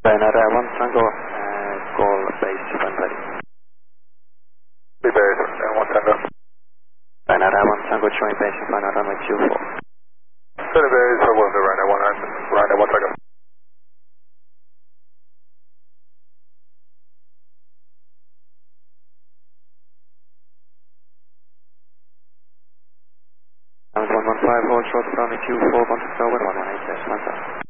Canada 1 Tango, call base when ready. Be base and 1 Tango. Canada 1 Tango, join base and final runway 24. City base, I will do Ryanair 1 Tango. Sound 115, hold short runway 24, 1 October, 118, 1